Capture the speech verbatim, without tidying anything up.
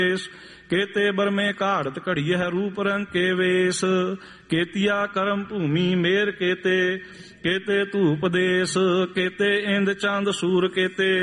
केते बरमे काढ़त घड़िय रूप रंग के वेश केतिया करम भूमि मेर केते केते धूप देश केते इंद चंद सूर केते